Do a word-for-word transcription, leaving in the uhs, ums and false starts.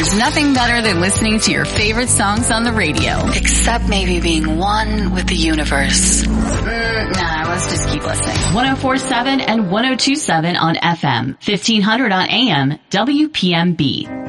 There's nothing better than listening to your favorite songs on the radio. Except maybe being one with the universe. Mm, nah, let's just keep listening. one oh four point seven and one oh two point seven on F M, fifteen hundred on A M, W P M B.